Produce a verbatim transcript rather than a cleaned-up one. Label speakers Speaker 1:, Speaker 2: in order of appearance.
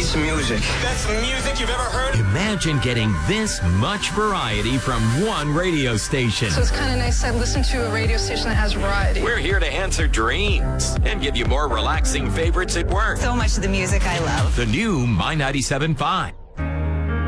Speaker 1: That's music.
Speaker 2: That's music you've ever heard?
Speaker 3: Imagine getting this much variety from one radio station.
Speaker 4: So it's kind of nice to listen to a radio station that has variety.
Speaker 3: We're here to answer dreams and give you more relaxing favorites at work.
Speaker 5: So much of the music I love.
Speaker 3: The new My ninety-seven point five.